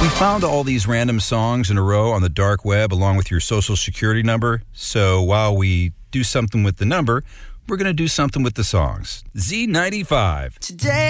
We found all these random songs in a row on the dark web along with your social security number. So while we do something with the number, we're going to do something with the songs. Z95. Today